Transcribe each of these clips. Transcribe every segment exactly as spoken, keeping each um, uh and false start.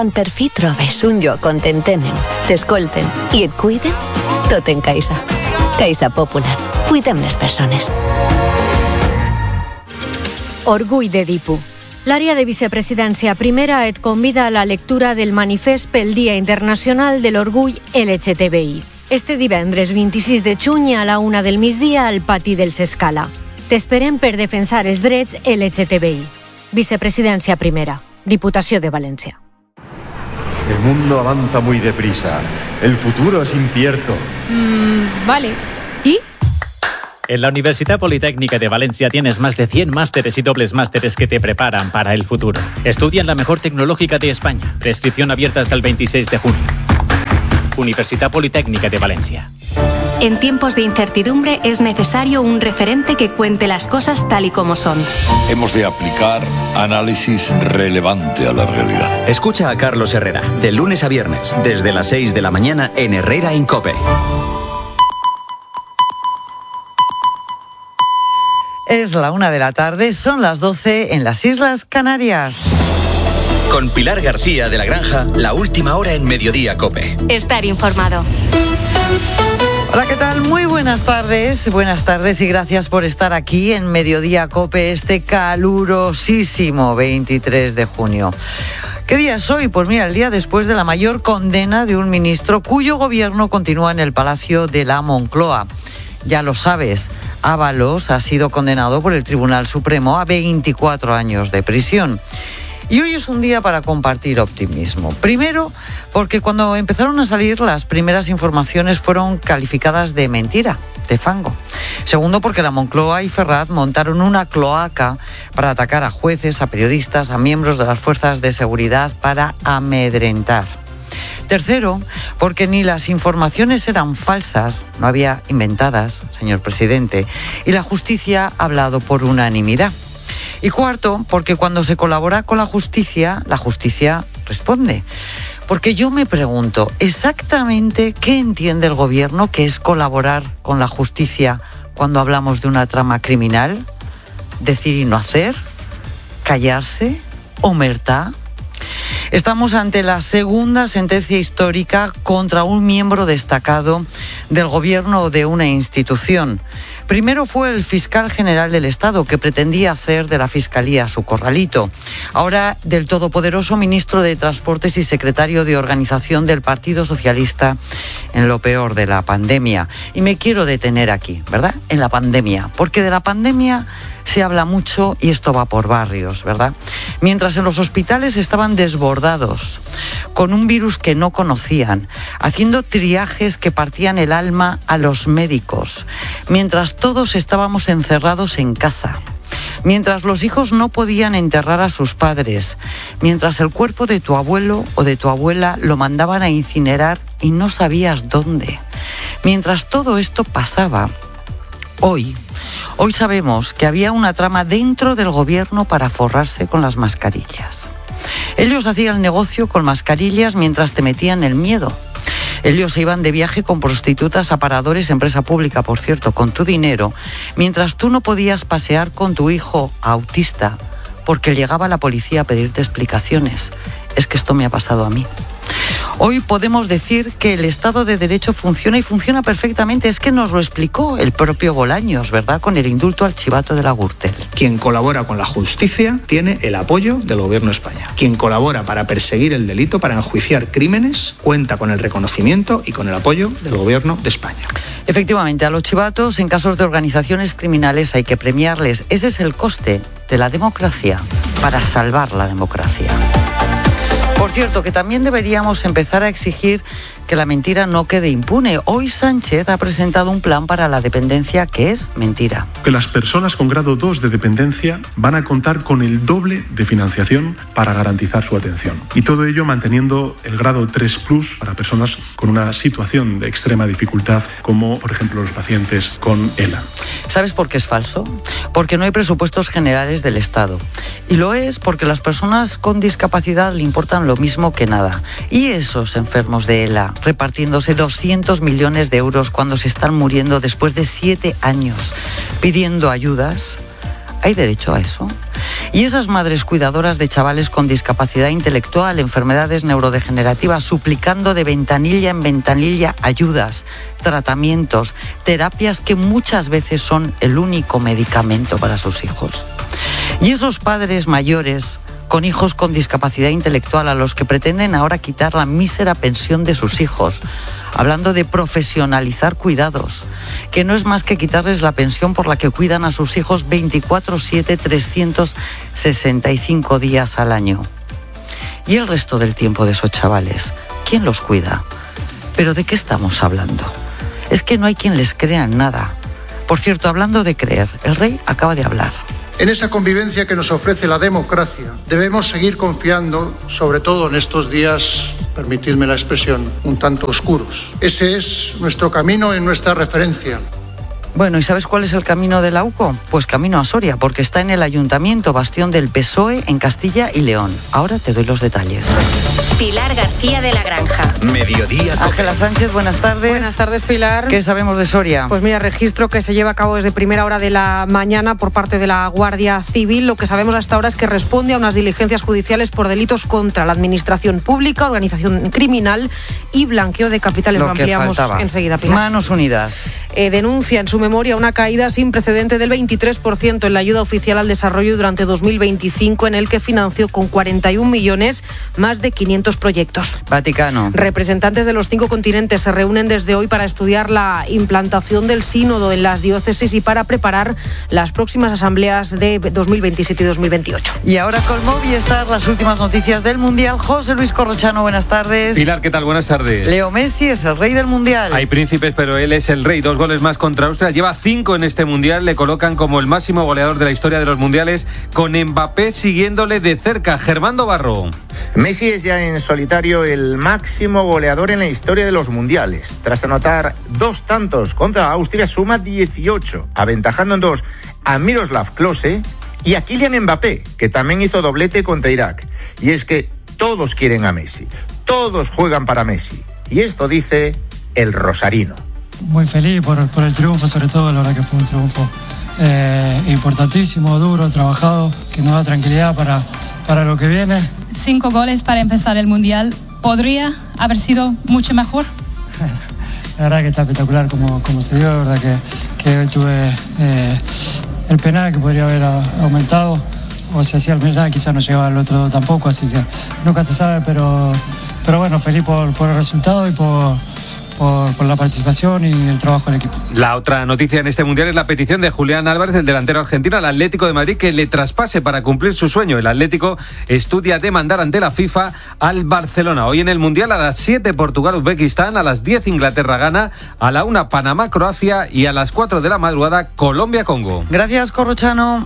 Per fi trobes un lloc on t'entenen, t'escolten i et cuiden? Tot en Caixa. Caixa Popular. Cuidem les persones. Orgull d'Edipo. L'àrea de vicepresidència primera et convida a la lectura del manifest pel Dia Internacional de l'Orgull L G T B I. Este divendres vint-i-sis de juny a la una del migdia al pati dels Escala. T'esperem per defensar els drets L G T B I. Vicepresidència primera. Diputació de València. El mundo avanza muy deprisa. El futuro es incierto. Mm, vale. ¿Y? En la Universidad Politécnica de Valencia tienes más de cien másteres y dobles másteres que te preparan para el futuro. Estudia en la mejor tecnológica de España. Prescripción abierta hasta el veintiséis de junio. Universidad Politécnica de Valencia. En tiempos de incertidumbre es necesario un referente que cuente las cosas tal y como son. Hemos de aplicar análisis relevante a la realidad. Escucha a Carlos Herrera, de lunes a viernes, desde las seis de la mañana en Herrera en COPE. Es la una de la tarde, son las doce en las Islas Canarias. Con Pilar García de la Granja, la última hora en Mediodía COPE. Estar informado. Hola, ¿qué tal? Muy buenas tardes, buenas tardes y gracias por estar aquí en Mediodía COPE este calurosísimo veintitrés de junio. ¿Qué día es hoy? Pues mira, el día después de la mayor condena de un ministro cuyo gobierno continúa en el Palacio de la Moncloa. Ya lo sabes, Ábalos ha sido condenado por el Tribunal Supremo a veinticuatro años de prisión. Y hoy es un día para compartir optimismo. Primero, porque cuando empezaron a salir las primeras informaciones fueron calificadas de mentira, de fango. Segundo, porque la Moncloa y Ferraz montaron una cloaca para atacar a jueces, a periodistas, a miembros de las fuerzas de seguridad para amedrentar. Tercero, porque ni las informaciones eran falsas, no había inventadas, señor presidente, y la justicia ha hablado por unanimidad. Y cuarto, porque cuando se colabora con la justicia, la justicia responde. Porque yo me pregunto, ¿exactamente qué entiende el gobierno que es colaborar con la justicia cuando hablamos de una trama criminal? ¿Decir y no hacer? ¿Callarse? ¿Omertá? Estamos ante la segunda sentencia histórica contra un miembro destacado del gobierno de una institución. Primero fue el fiscal general del Estado, que pretendía hacer de la Fiscalía su corralito. Ahora del todopoderoso ministro de Transportes y secretario de Organización del Partido Socialista en lo peor de la pandemia. Y me quiero detener aquí, ¿verdad? En la pandemia, porque de la pandemia se habla mucho y esto va por barrios, ¿verdad? Mientras en los hospitales estaban desbordados, con un virus que no conocían, haciendo triajes que partían el alma a los médicos, mientras todos estábamos encerrados en casa, mientras los hijos no podían enterrar a sus padres, mientras el cuerpo de tu abuelo o de tu abuela lo mandaban a incinerar y no sabías dónde. Mientras todo esto pasaba, hoy... Hoy sabemos que había una trama dentro del gobierno para forrarse con las mascarillas. Ellos hacían negocio con mascarillas mientras te metían el miedo. Ellos se iban de viaje con prostitutas a paradores, empresa pública, por cierto, con tu dinero, mientras tú no podías pasear con tu hijo autista porque llegaba la policía a pedirte explicaciones. Es que esto me ha pasado a mí. Hoy podemos decir que el Estado de Derecho funciona y funciona perfectamente. Es que nos lo explicó el propio Bolaños, ¿verdad? Con el indulto al chivato de la Gürtel. Quien colabora con la justicia tiene el apoyo del Gobierno de España. Quien colabora para perseguir el delito, para enjuiciar crímenes, cuenta con el reconocimiento y con el apoyo del Gobierno de España. Efectivamente, a los chivatos en casos de organizaciones criminales hay que premiarles. Ese es el coste de la democracia para salvar la democracia. Por cierto, que también deberíamos empezar a exigir que la mentira no quede impune. Hoy Sánchez ha presentado un plan para la dependencia que es mentira. Que las personas con grado dos de dependencia van a contar con el doble de financiación para garantizar su atención. Y todo ello manteniendo el grado tres plus para personas con una situación de extrema dificultad, como por ejemplo los pacientes con ELA. ¿Sabes por qué es falso? Porque no hay presupuestos generales del Estado. Y lo es porque las personas con discapacidad le importan lo mismo que nada. Y esos enfermos de ELA repartiéndose doscientos millones de euros cuando se están muriendo después de siete años pidiendo ayudas. ¿Hay derecho a eso? Y esas madres cuidadoras de chavales con discapacidad intelectual, enfermedades neurodegenerativas, suplicando de ventanilla en ventanilla ayudas, tratamientos, terapias que muchas veces son el único medicamento para sus hijos. Y esos padres mayores con hijos con discapacidad intelectual a los que pretenden ahora quitar la mísera pensión de sus hijos, hablando de profesionalizar cuidados, que no es más que quitarles la pensión por la que cuidan a sus hijos veinticuatro siete, trescientos sesenta y cinco días al año. Y el resto del tiempo de esos chavales, ¿quién los cuida? ¿Pero de qué estamos hablando? Es que no hay quien les crea en nada. Por cierto, hablando de creer, el rey acaba de hablar. En esa convivencia que nos ofrece la democracia, debemos seguir confiando, sobre todo en estos días, permitidme la expresión, un tanto oscuros. Ese es nuestro camino y nuestra referencia. Bueno, ¿y sabes cuál es el camino de la U C O? Pues camino a Soria, porque está en el Ayuntamiento, bastión del P S O E en Castilla y León. Ahora te doy los detalles. Pilar García de la Granja. Mediodía. Ángela Sánchez, buenas tardes. Buenas tardes, Pilar. ¿Qué sabemos de Soria? Pues mira, registro que se lleva a cabo desde primera hora de la mañana por parte de la Guardia Civil. Lo que sabemos hasta ahora es que responde a unas diligencias judiciales por delitos contra la administración pública, organización criminal y blanqueo de capitales. Lo Lo que ampliamos faltaba. enseguida, Pilar. Manos unidas. Eh, denuncia en su memoria una caída sin precedente del veintitrés por ciento en la ayuda oficial al desarrollo durante dos mil veinticinco, en el que financió con cuarenta y un millones más de quinientos proyectos. Vaticano. Representantes de los cinco continentes se reúnen desde hoy para estudiar la implantación del sínodo en las diócesis y para preparar las próximas asambleas de dos mil veintisiete y dos mil veintiocho. Y ahora con Movistar, las últimas noticias del Mundial. José Luis Corrochano, buenas tardes. Pilar, ¿qué tal? Buenas tardes. Leo Messi es el rey del Mundial. Hay príncipes, pero él es el rey. Dos goles más contra Austria. Lleva cinco en este Mundial. Le colocan como el máximo goleador de la historia de los Mundiales, con Mbappé siguiéndole de cerca. Germando Barro. Messi es ya en solitario el máximo goleador en la historia de los mundiales. Tras anotar dos tantos contra Austria, suma dieciocho, aventajando en dos a Miroslav Klose y a Kylian Mbappé, que también hizo doblete contra Irak. Y es que todos quieren a Messi, todos juegan para Messi. Y esto dice el rosarino. Muy feliz por, por el triunfo, sobre todo, la verdad que fue un triunfo eh, importantísimo, duro, trabajado, que nos da tranquilidad para, para lo que viene. Cinco goles para empezar el Mundial. ¿Podría haber sido mucho mejor? La verdad que está espectacular como, como se dio, la verdad que, que hoy tuve eh, el penal que podría haber aumentado, o si hacía el penal quizás no llegaba al otro tampoco, así que nunca se sabe, pero, pero bueno, feliz por, por el resultado y por... Por, por la participación y el trabajo del equipo. La otra noticia en este Mundial es la petición de Julián Álvarez, el delantero argentino, al Atlético de Madrid, que le traspase para cumplir su sueño. El Atlético estudia demandar ante la FIFA al Barcelona. Hoy en el Mundial a las siete Portugal-Uzbekistán, a las diez Inglaterra-Ghana, a la una Panamá-Croacia y a las cuatro de la madrugada Colombia-Congo. Gracias, Corrochano.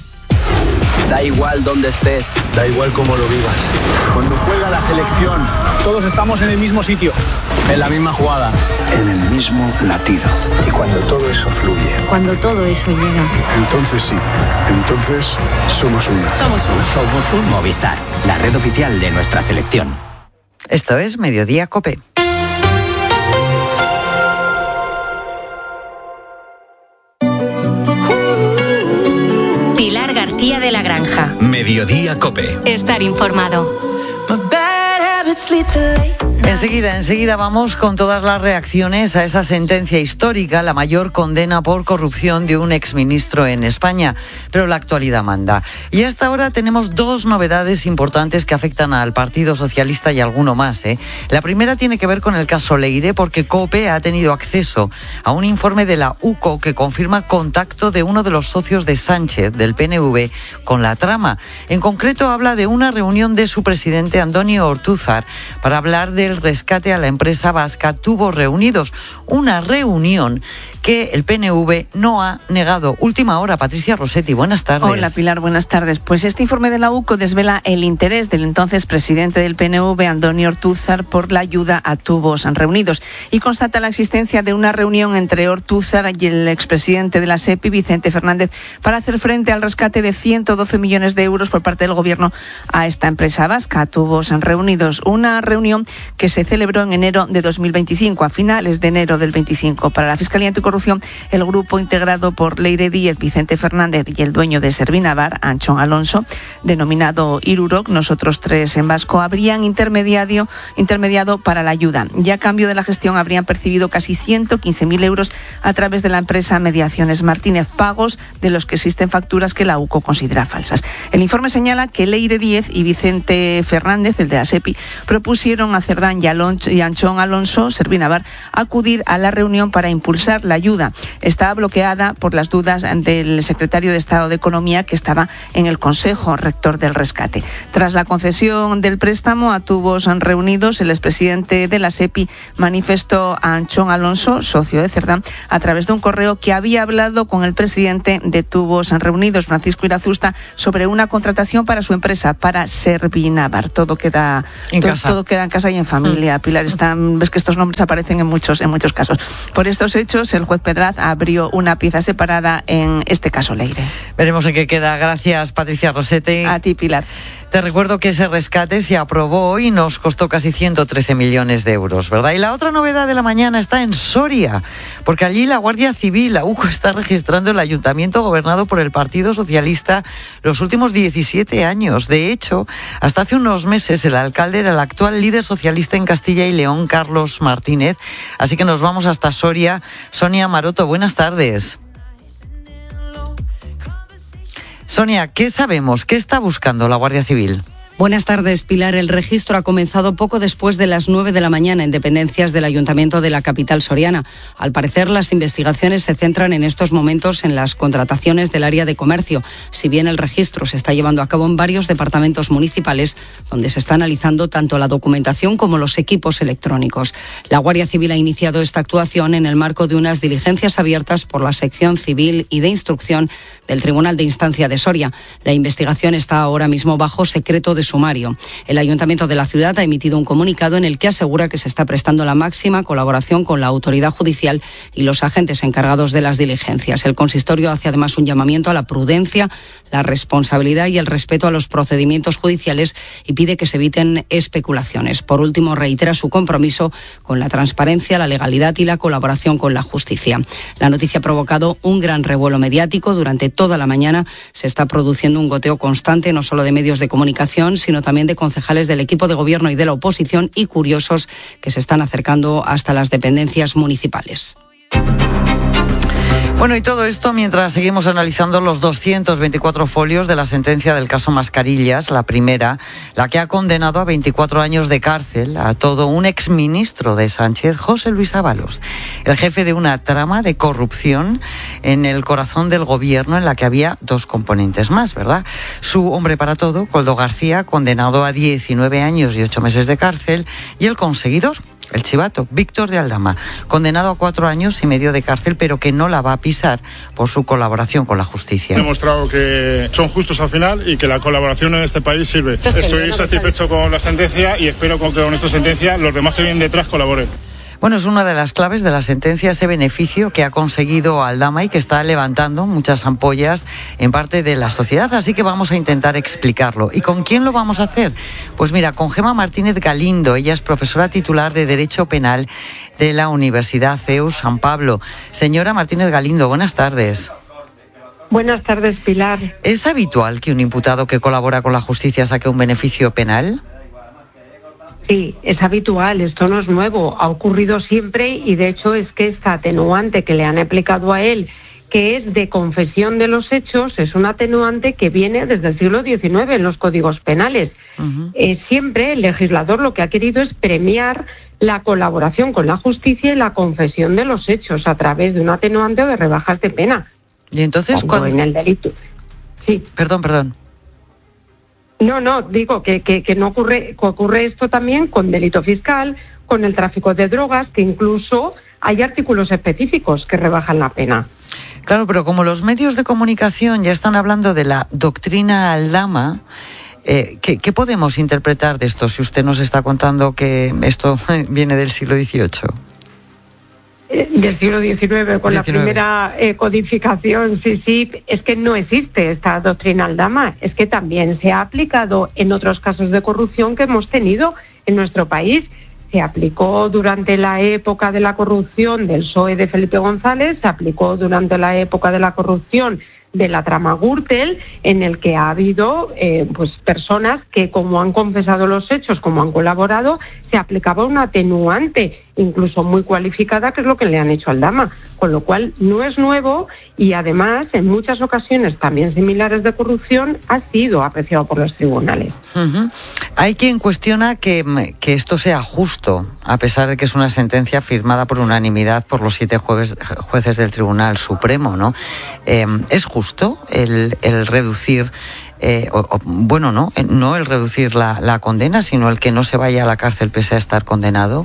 Da igual dónde estés, da igual cómo lo vivas. Cuando juega la selección, todos estamos en el mismo sitio, en la misma jugada, en el mismo latido. Y cuando todo eso fluye, cuando todo eso llega, entonces sí, entonces somos uno. Somos uno. Somos un Movistar, la red oficial de nuestra selección. Esto es Mediodía COPE. Pilar García de la Granja. Mediodía COPE. Estar informado. Enseguida, enseguida vamos con todas las reacciones a esa sentencia histórica, la mayor condena por corrupción de un exministro en España. Pero la actualidad manda. Y hasta ahora tenemos dos novedades importantes que afectan al Partido Socialista y alguno más, ¿eh? La primera tiene que ver con el caso Leire, porque COPE ha tenido acceso a un informe de la U C O que confirma contacto de uno de los socios de Sánchez, del P N V, con la trama. En concreto habla de una reunión de su presidente, Antonio Ortúzar, para hablar del rescate a la empresa vasca Tubos Reunidos. Una reunión que el P N V no ha negado. Última hora, Patricia Rossetti, buenas tardes. Hola Pilar, buenas tardes. Pues este informe de la U C O desvela el interés del entonces presidente del P N V, Antonio Ortúzar, por la ayuda a Tubos Reunidos y constata la existencia de una reunión entre Ortúzar y el expresidente de la SEPI, Vicente Fernández, para hacer frente al rescate de ciento doce millones de euros por parte del gobierno a esta empresa vasca, Tubos Reunidos. Una reunión que se celebró en enero de dos mil veinticinco, a finales de enero del veinticinco. Para la Fiscalía Anticorrupción corrupción, el grupo integrado por Leire Díez, Vicente Fernández y el dueño de Servinabar, Anchón Alonso, denominado Iruroc, nosotros tres en vasco, habrían intermediado, intermediado para la ayuda. Ya a cambio de la gestión habrían percibido casi ciento quince mil euros a través de la empresa Mediaciones Martínez, pagos de los que existen facturas que la U C O considera falsas. El informe señala que Leire Díez y Vicente Fernández, el de la SEPI, propusieron a Cerdán y, Alonso, y Anchón Alonso, Servinabar, acudir a la reunión para impulsar la ayuda. Estaba bloqueada por las dudas del secretario de Estado de Economía, que estaba en el Consejo Rector del Rescate. Tras la concesión del préstamo a Tubos Reunidos, el expresidente de la SEPI manifestó a Anchón Alonso, socio de Cerdán, a través de un correo que había hablado con el presidente de Tubos Reunidos, Francisco Irazusta, sobre una contratación para su empresa, para Servinabar. Todo queda en todo, casa. Todo queda en casa y en familia. Pilar, están, ves que estos nombres aparecen en muchos, en muchos casos. Por estos hechos, el juez Pedraz abrió una pieza separada en este caso Leire. Veremos en qué queda. Gracias, Patricia Rosete. A ti, Pilar. Te recuerdo que ese rescate se aprobó hoy y nos costó casi ciento trece millones de euros, ¿verdad? Y la otra novedad de la mañana está en Soria, porque allí la Guardia Civil, la U C O, está registrando el ayuntamiento gobernado por el Partido Socialista los últimos diecisiete años. De hecho, hasta hace unos meses el alcalde era el actual líder socialista en Castilla y León, Carlos Martínez. Así que nos vamos hasta Soria. Sonia Maroto, buenas tardes. Sonia, ¿qué sabemos? ¿Qué está buscando la Guardia Civil? Buenas tardes, Pilar. El registro ha comenzado poco después de las nueve de la mañana en dependencias del Ayuntamiento de la capital soriana. Al parecer, las investigaciones se centran en estos momentos en las contrataciones del área de comercio, si bien el registro se está llevando a cabo en varios departamentos municipales, donde se está analizando tanto la documentación como los equipos electrónicos. La Guardia Civil ha iniciado esta actuación en el marco de unas diligencias abiertas por la sección civil y de instrucción del Tribunal de Instancia de Soria. La investigación está ahora mismo bajo secreto de sumario. El Ayuntamiento de la ciudad ha emitido un comunicado en el que asegura que se está prestando la máxima colaboración con la autoridad judicial y los agentes encargados de las diligencias. El consistorio hace además un llamamiento a la prudencia, la responsabilidad y el respeto a los procedimientos judiciales y pide que se eviten especulaciones. Por último, reitera su compromiso con la transparencia, la legalidad y la colaboración con la justicia. La noticia ha provocado un gran revuelo mediático. Durante toda la mañana se está produciendo un goteo constante, no solo de medios de comunicación, sino también de concejales del equipo de gobierno y de la oposición y curiosos que se están acercando hasta las dependencias municipales. Bueno, y todo esto mientras seguimos analizando los doscientos veinticuatro folios de la sentencia del caso Mascarillas, la primera, la que ha condenado a veinticuatro años de cárcel a todo un exministro de Sánchez, José Luis Ábalos, el jefe de una trama de corrupción en el corazón del gobierno en la que había dos componentes más, ¿verdad? Su hombre para todo, Koldo García, condenado a diecinueve años y ocho meses de cárcel, y el conseguidor, el chivato, Víctor de Aldama, condenado a cuatro años y medio de cárcel, pero que no la va a pisar por su colaboración con la justicia. He demostrado que son justos al final y que la colaboración en este país sirve. Estoy satisfecho con la sentencia y espero que con esta sentencia los demás que vienen detrás colaboren. Bueno, es una de las claves de la sentencia, ese beneficio que ha conseguido Aldama y que está levantando muchas ampollas en parte de la sociedad, así que vamos a intentar explicarlo. ¿Y con quién lo vamos a hacer? Pues mira, con Gemma Martínez Galindo. Ella es profesora titular de Derecho Penal de la Universidad C E U San Pablo. Señora Martínez Galindo, buenas tardes. Buenas tardes, Pilar. ¿Es habitual que un imputado que colabora con la justicia saque un beneficio penal? Sí, es habitual, esto no es nuevo, ha ocurrido siempre y de hecho es que esta atenuante que le han aplicado a él, que es de confesión de los hechos, es una atenuante que viene desde el siglo diecinueve en los códigos penales. Uh-huh. Eh, siempre el legislador lo que ha querido es premiar la colaboración con la justicia y la confesión de los hechos a través de un atenuante o de rebajas de pena. Y entonces, cuando en el delito. Sí. Perdón, perdón. No, no, digo que, que, que no ocurre, que ocurre esto también con delito fiscal, con el tráfico de drogas, que incluso hay artículos específicos que rebajan la pena. Claro, pero como los medios de comunicación ya están hablando de la doctrina Aldama, eh, ¿qué, ¿qué podemos interpretar de esto si usted nos está contando que esto viene del siglo dieciocho? Del siglo diecinueve, con diecinueve. La primera eh, codificación, sí, sí, es que no existe esta doctrina Aldama, es que también se ha aplicado en otros casos de corrupción que hemos tenido en nuestro país. se aplicó durante la época de la corrupción del P S O E de Felipe González, se aplicó durante la época de la corrupción de la trama Gürtel, en el que ha habido eh, pues personas que, como han confesado los hechos, como han colaborado, se aplicaba una atenuante, incluso muy cualificada, que es lo que le han hecho a Aldama, con lo cual no es nuevo y además en muchas ocasiones también similares de corrupción ha sido apreciado por los tribunales. Uh-huh. Hay quien cuestiona que, que esto sea justo, a pesar de que es una sentencia firmada por unanimidad por los siete jueves, jueces del Tribunal Supremo, ¿no? Eh, ¿Es justo el, el reducir, eh, o, o, bueno, no, no el reducir la, la condena, sino el que no se vaya a la cárcel pese a estar condenado?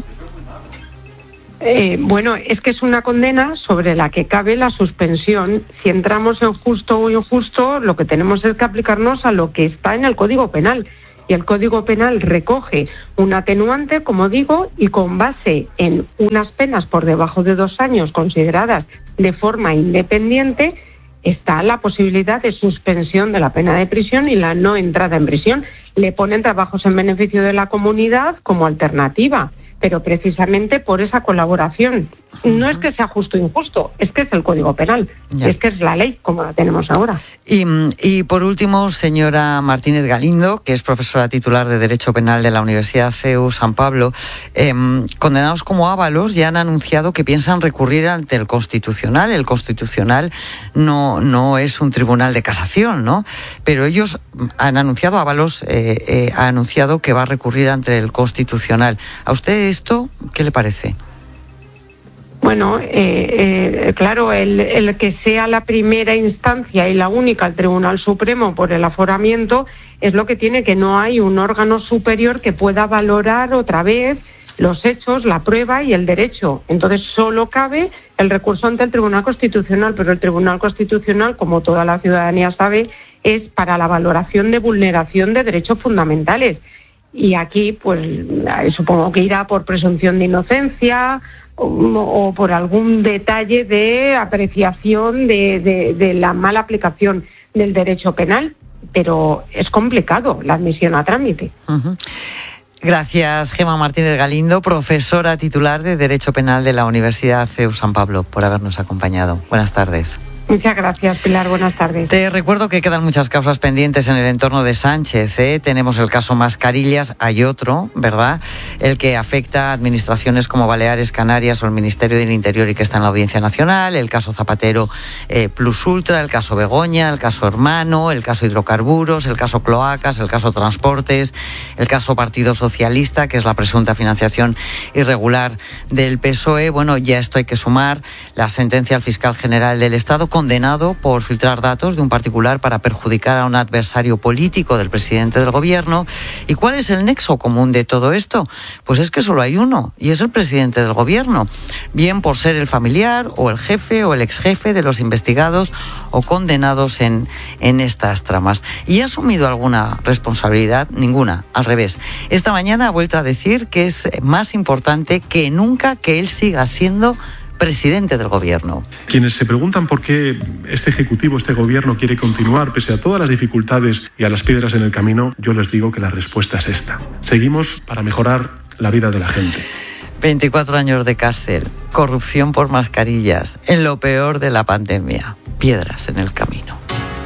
Eh, bueno, es que es una condena sobre la que cabe la suspensión. Si entramos en justo o injusto, lo que tenemos es que aplicarnos a lo que está en el Código Penal. Y el Código Penal recoge un atenuante, como digo, y con base en unas penas por debajo de dos años consideradas de forma independiente, está la posibilidad de suspensión de la pena de prisión y la no entrada en prisión. Le ponen trabajos en beneficio de la comunidad como alternativa, pero precisamente por esa colaboración. No es que sea justo o injusto, es que es el Código Penal, ya. Es que es la ley como la tenemos ahora. Y, y por último, señora Martínez Galindo, que es profesora titular de Derecho Penal de la Universidad C E U San Pablo, eh, condenados como Ábalos ya han anunciado que piensan recurrir ante el Constitucional. El Constitucional no, no es un tribunal de casación, ¿no? Pero ellos han anunciado, Ábalos eh, eh, ha anunciado que va a recurrir ante el Constitucional. ¿A usted esto qué le parece? Bueno, eh, eh, claro, el, el que sea la primera instancia y la única el Tribunal Supremo por el aforamiento es lo que tiene, que no hay un órgano superior que pueda valorar otra vez los hechos, la prueba y el derecho. Entonces solo cabe el recurso ante el Tribunal Constitucional, pero el Tribunal Constitucional, como toda la ciudadanía sabe, es para la valoración de vulneración de derechos fundamentales. Y aquí, pues, supongo que irá por presunción de inocencia o, o por algún detalle de apreciación de, de, de la mala aplicación del derecho penal, pero es complicado la admisión a trámite. Uh-huh. Gracias, Gemma Martínez Galindo, profesora titular de Derecho Penal de la Universidad C E U San Pablo, por habernos acompañado. Buenas tardes. Muchas gracias, Pilar. Buenas tardes. Te recuerdo que quedan muchas causas pendientes en el entorno de Sánchez, ¿eh? Tenemos el caso Mascarillas, hay otro, ¿verdad? El que afecta a administraciones como Baleares, Canarias o el Ministerio del Interior y que está en la Audiencia Nacional, el caso Zapatero eh, Plus Ultra, el caso Begoña, el caso Hermano, el caso Hidrocarburos, el caso Cloacas, el caso Transportes, el caso Partido Socialista, que es la presunta financiación irregular del P S O E. Bueno, ya esto hay que sumar la sentencia al fiscal general del Estado, condenado por filtrar datos de un particular para perjudicar a un adversario político del presidente del gobierno. ¿Y cuál es el nexo común de todo esto? Pues es que solo hay uno, y es el presidente del gobierno, bien por ser el familiar o el jefe o el exjefe de los investigados o condenados en, en estas tramas. ¿Y ha asumido alguna responsabilidad? Ninguna, al revés. Esta mañana ha vuelto a decir que es más importante que nunca que él siga siendo presidente del gobierno. Quienes se preguntan por qué este ejecutivo, este gobierno quiere continuar pese a todas las dificultades y a las piedras en el camino, yo les digo que la respuesta es esta. Seguimos para mejorar la vida de la gente. veinticuatro años de cárcel, corrupción por mascarillas, en lo peor de la pandemia, piedras en el camino.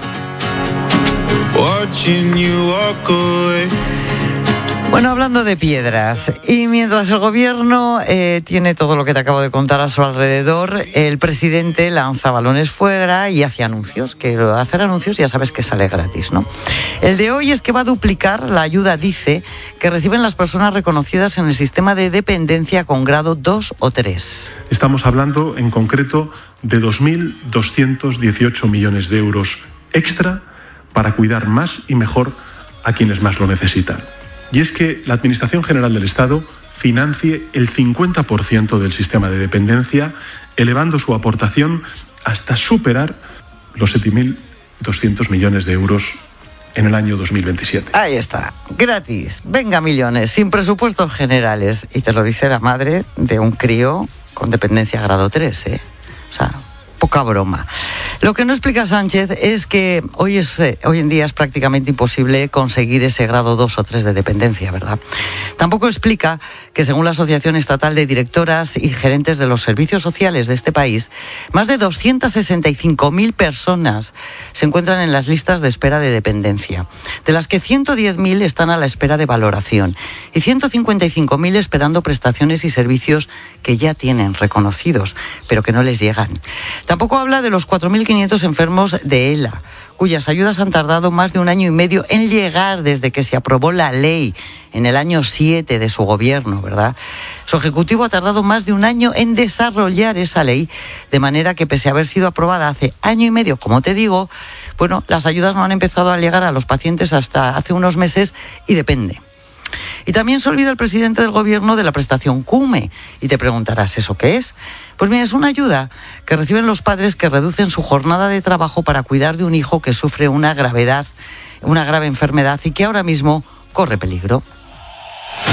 Bueno, hablando de piedras, y mientras el gobierno eh, tiene todo lo que te acabo de contar a su alrededor, el presidente lanza balones fuera y hace anuncios, que hacer anuncios ya sabes que sale gratis, ¿no? El de hoy es que va a duplicar la ayuda, dice, que reciben las personas reconocidas en el sistema de dependencia con grado dos o tres. Estamos hablando en concreto de dos mil doscientos dieciocho millones de euros extra para cuidar más y mejor a quienes más lo necesitan. Y es que la Administración General del Estado financie el cincuenta por ciento del sistema de dependencia, elevando su aportación hasta superar los siete mil doscientos millones de euros en el año dos mil veintisiete. Ahí está, gratis, venga millones, sin presupuestos generales. Y te lo dice la madre de un crío con dependencia grado tres, ¿eh? O sea, poca broma. Lo que no explica Sánchez es que hoy, es, eh, hoy en día es prácticamente imposible conseguir ese grado dos o tres de dependencia, ¿verdad? Tampoco explica que, según la Asociación Estatal de Directoras y Gerentes de los Servicios Sociales de este país, más de doscientas sesenta y cinco mil personas se encuentran en las listas de espera de dependencia, de las que ciento diez mil están a la espera de valoración y ciento cincuenta y cinco mil esperando prestaciones y servicios que ya tienen reconocidos, pero que no les llegan. Tampoco habla de los cuatro mil quinientos enfermos de ELA, cuyas ayudas han tardado más de un año y medio en llegar desde que se aprobó la ley en el año siete de su gobierno, ¿verdad? Su ejecutivo ha tardado más de un año en desarrollar esa ley, de manera que, pese a haber sido aprobada hace año y medio, como te digo, bueno, las ayudas no han empezado a llegar a los pacientes hasta hace unos meses y depende. Y también se olvida el presidente del gobierno de la prestación CUME. Y te preguntarás, ¿eso qué es? Pues mira, es una ayuda que reciben los padres que reducen su jornada de trabajo para cuidar de un hijo que sufre una gravedad, una grave enfermedad y que ahora mismo corre peligro.